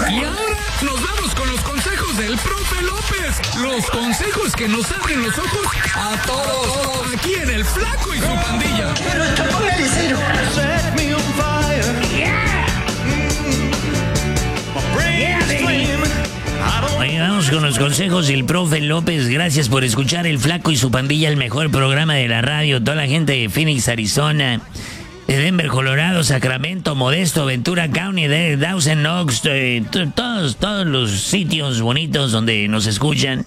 Y ahora nos vamos con los consejos del profe López. Los consejos que nos abren los ojos a todos. Aquí en El Flaco y su pandilla. Pero esto póngale cero. Set me on fire. Yeah. Oye, vamos con los consejos del profe López. Gracias por escuchar El Flaco y su pandilla, el mejor programa de la radio. Toda la gente de Phoenix, Arizona, de Denver, Colorado, Sacramento, Modesto, Ventura County, de Dawson, Knox, todos los sitios bonitos donde nos escuchan.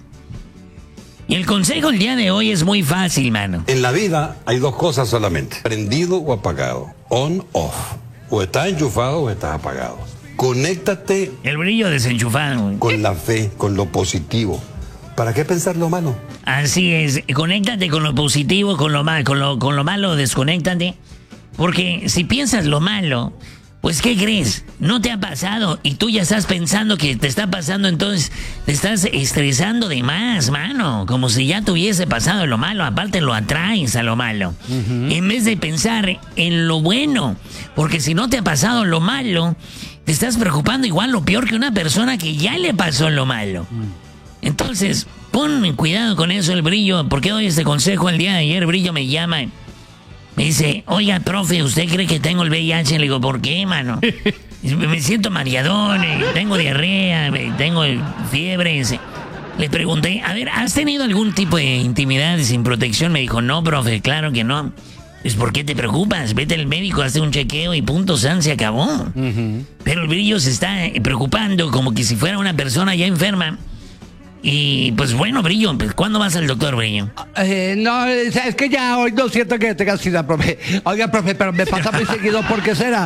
Y el consejo el día de hoy es muy fácil, mano. En la vida hay dos cosas solamente: prendido o apagado, on, off. O estás enchufado o estás apagado. Conéctate El brillo desenchufado. con la fe, con lo positivo. ¿Para qué pensar lo malo? Así es, conéctate con lo positivo, con lo malo desconéctate. Porque si piensas lo malo, pues ¿qué crees? No te ha pasado y tú ya estás pensando que te está pasando, entonces te estás estresando de más, mano. Como si ya te hubiese pasado lo malo, aparte lo atraes a lo malo. En vez de pensar en lo bueno, porque si no te ha pasado lo malo, te estás preocupando igual lo peor que una persona que ya le pasó lo malo. Entonces, pon cuidado con eso, el brillo. ¿Por qué doy este consejo? El día de ayer, Brillo me llama. Me dice, oiga, profe, ¿usted cree que tengo el VIH? Le digo, ¿por qué, mano? Me siento mareadón, tengo diarrea, tengo fiebre. Le pregunté, a ver, ¿has tenido algún tipo de intimidad sin protección? Me dijo, no, profe, claro que no. Pues, ¿por qué te preocupas? Vete al médico, hazte un chequeo y punto, se acabó. Pero el brillo se está preocupando como que si fuera una persona ya enferma. Y pues bueno, Brillo, pues, ¿cuándo vas al doctor, Brillo? No, es que ya hoy no siento que tenga sida, profe. Oiga, profe, pero me pasa muy seguido, ¿por qué será?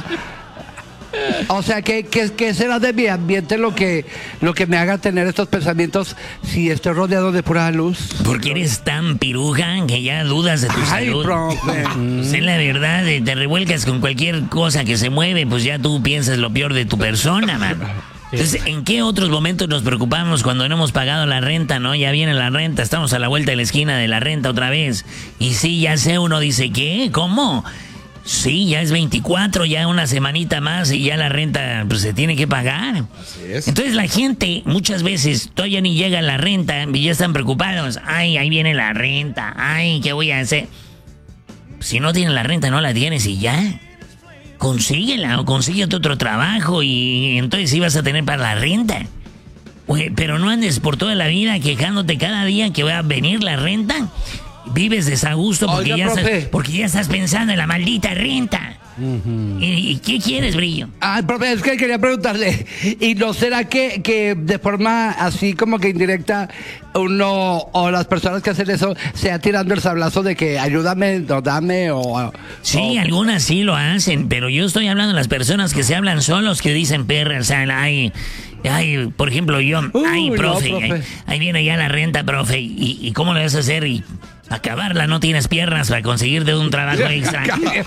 O sea, ¿qué será de mi ambiente lo que me haga tener estos pensamientos si estoy rodeado de pura luz? Porque eres tan piruja que ya dudas de tu salud. Profe. Pues es la verdad, te revuelcas con cualquier cosa que se mueve, pues ya tú piensas lo peor de tu persona, man. Entonces, ¿en qué otros momentos nos preocupamos cuando no hemos pagado la renta, no? Ya viene la renta, estamos a la vuelta de la esquina de la renta otra vez. Y sí, ya sé, uno dice, ¿qué? ¿Cómo? Sí, ya es 24, ya una semanita más y ya la renta pues, se tiene que pagar. Así es. Entonces la gente muchas veces todavía ni llega la renta y ya están preocupados. Ay, ahí viene la renta. Ay, ¿qué voy a hacer? Si no tienes la renta, no la tienes y ya. Consíguela o consíguete otro trabajo y entonces sí vas a tener para la renta. Oye, pero no andes por toda la vida quejándote cada día que va a venir la renta. Vives desagusto porque, Oiga, porque ya estás pensando en la maldita renta. ¿Y qué quieres, Brillo? Profe, es que quería preguntarle, ¿y no será que de forma así como que indirecta uno o las personas que hacen eso sea tirando el sablazo de que ayúdame, o dame o... Sí, algunas sí lo hacen, pero yo estoy hablando de las personas que se hablan solos, que dicen perra, o sea, ay, por ejemplo yo, profe, no, profe. Ahí viene ya la renta, profe, ¿y cómo le vas a hacer? Y acabarla, no tienes piernas para conseguir de un trabajo extra.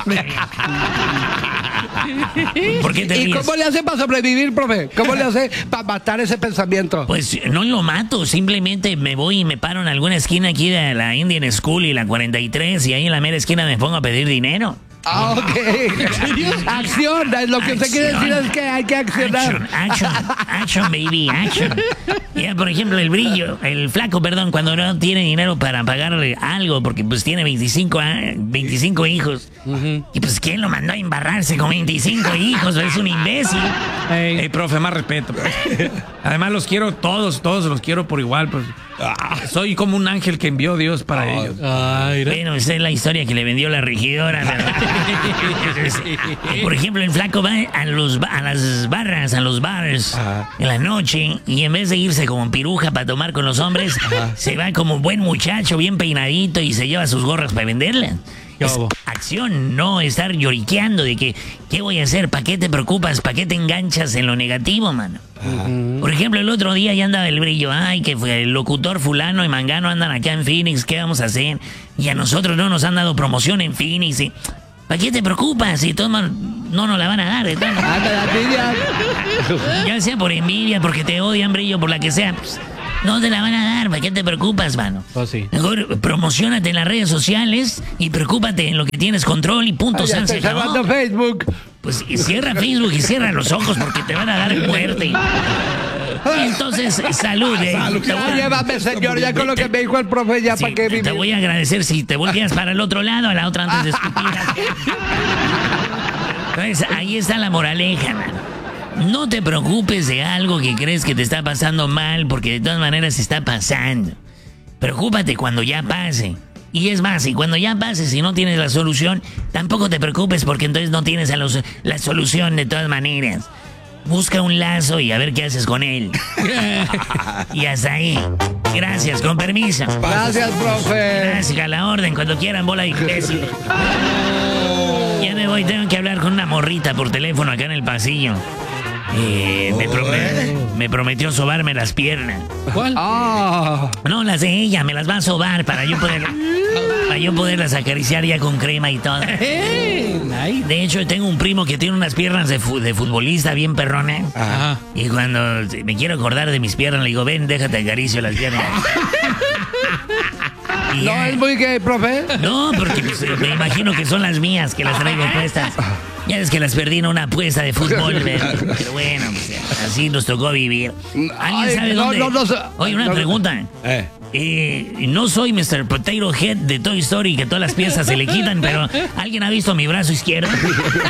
¿Por qué te ríes? ¿Y cómo le hace para sobrevivir, profe? ¿Cómo le hace para matar ese pensamiento? Pues no lo mato, simplemente me voy y me paro en alguna esquina aquí de la Indian School y la 43 y ahí en la mera esquina me pongo a pedir dinero. Ok. Acción, lo que usted quiere decir es que hay que accionar. Action, baby, action. Ya, por ejemplo, el flaco, cuando no tiene dinero para pagarle algo, porque pues tiene 25 hijos. Y pues, ¿quién lo mandó a embarrarse con 25 hijos? Es un imbécil. Hey, profe, más respeto. Además, los quiero todos los quiero por igual, pues. Soy como un ángel que envió Dios para ellos. Bueno, esa es la historia que le vendió la regidora. Por ejemplo, el flaco va a los bars en la noche y en vez de irse como piruja para tomar con los hombres, se va como buen muchacho, bien peinadito y se lleva sus gorras para venderlas. Es acción, no estar lloriqueando de que, ¿qué voy a hacer? ¿Para qué te preocupas? ¿Para qué te enganchas en lo negativo, mano? Por ejemplo, el otro día ya andaba el Brillo. Ay, que fue el locutor fulano y Mangano andan acá en Phoenix. ¿Qué vamos a hacer? Y a nosotros no nos han dado promoción en Phoenix. ¿Para qué te preocupas? Si todos no nos la van a dar. Ya sea por envidia, porque te odian, Brillo, por la que sea. Pues, No te la van a dar, ¿para qué te preocupas, mano? Oh, sí. Mejor promocionate en las redes sociales y preocúpate en lo que tienes control y punto. Ya San, estoy se acabó. cerrando Facebook. Pues y cierra Facebook y cierra los ojos porque te van a dar muerte. Entonces, salud. Llévame, señor, ya con lo que me dijo el profe, ya Sí, para que te vivir. voy a agradecer si te volteas para el otro lado, a la otra antes de escupir. Entonces, ahí está la moraleja, man. No te preocupes de algo que crees que te está pasando mal, porque de todas maneras está pasando. Preocúpate cuando ya pase. Y es más, y cuando ya pase, si no tienes la solución, tampoco te preocupes, porque entonces no tienes la solución de todas maneras. Busca un lazo y a ver qué haces con él. Y hasta ahí. Gracias, con permiso. Gracias, profe. Gracias, a la orden, cuando quieran, bola de imbécil. Ya me voy, tengo que hablar con una morrita por teléfono acá en el pasillo. Me prometió sobarme las piernas. ¿Cuál? Ah, No, las de ella, me las va a sobar para yo poderlas acariciar ya con crema y todo. Nice. De hecho, tengo un primo que tiene unas piernas de futbolista bien perrones. Ajá. Y cuando me quiero acordar de mis piernas, le digo, ven, déjate acaricio las piernas. Y no ya. es muy gay, profe. No, porque pues, me imagino que son las mías que las traigo puestas. Ya es que las perdí en una apuesta de fútbol, ¿verdad? Pero bueno, pues, así nos tocó vivir. ¿Alguien Ay, sabe no, dónde? no, no sé. Oye, una No, pregunta. No soy Mr. Potato Head de Toy Story, que todas las piezas se le quitan, pero ¿alguien ha visto mi brazo izquierdo?